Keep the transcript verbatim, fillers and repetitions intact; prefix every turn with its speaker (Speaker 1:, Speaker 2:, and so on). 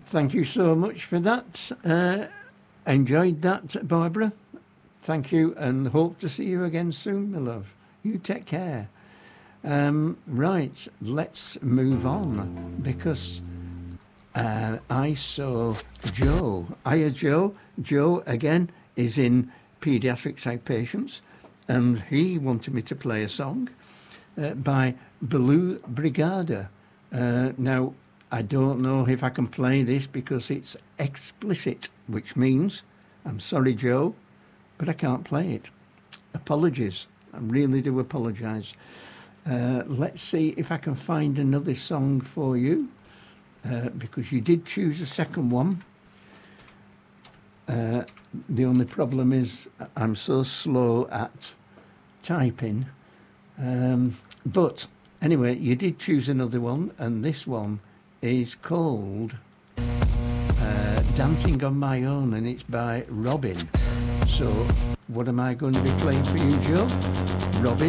Speaker 1: Thank you so much for that. Uh, enjoyed that, Barbara. Thank you, and hope to see you again soon, my love. You take care. Um, right, let's move on, because uh, I saw Joe. Hiya, Joe. Joe, again, is in paediatric psych patients, and he wanted me to play a song uh, by Blue Brigada. Uh, now, I don't know if I can play this because it's explicit, which means, I'm sorry, Joe, but I can't play it. Apologies. I really do apologise. Uh, let's see if I can find another song for you, uh, because you did choose a second one. Uh, the only problem is I'm so slow at typing. Um, but anyway, you did choose another one, and this one is called uh, Dancing on My Own, and it's by Robin. So what am I going to be playing for you, Joe? Robin.